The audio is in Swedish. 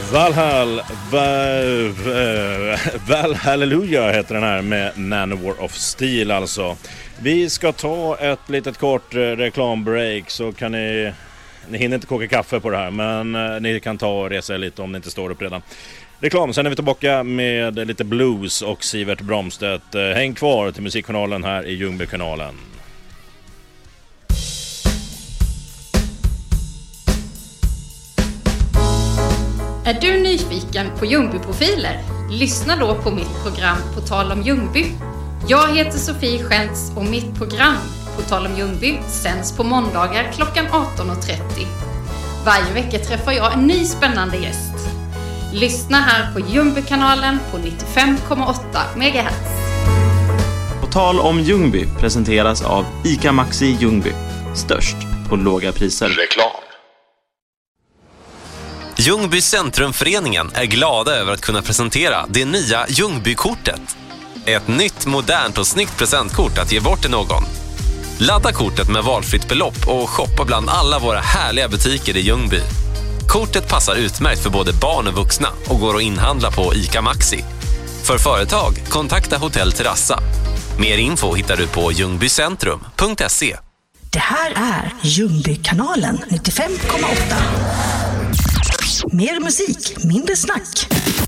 Valhalla heter den här med Manowar of Steel alltså. Vi ska ta ett litet kort reklambreak så kan ni hinner inte koka kaffe på det här, men ni kan ta och resa lite om ni inte står upp redan. Reklam, sen är vi tillbaka med lite blues och Sivert Bromstedt. Häng kvar till musikkanalen här i Ljungbykanalen. Är du nyfiken på Ljungby-profiler? Lyssna då på mitt program På tal om Ljungby. Jag heter Sofie Schentz och mitt program På tal om Ljungby sänds på måndagar klockan 18.30. Varje vecka träffar jag en ny spännande gäst. Lyssna här på Ljungbykanalen på 95,8 MHz. På tal om Ljungby presenteras av ICA Maxi Ljungby. Störst på låga priser. Reklam. Ljungby Centrumföreningen är glada över att kunna presentera det nya Ljungbykortet. Ett nytt, modernt och snyggt presentkort att ge bort till någon. Ladda kortet med valfritt belopp och shoppa bland alla våra härliga butiker i Ljungby. Kortet passar utmärkt för både barn och vuxna och går att inhandla på ICA Maxi. För företag, kontakta Hotell Terrassa. Mer info hittar du på ljungbycentrum.se. Det här är Ljungbykanalen 95,8. Mer musik, mindre snack.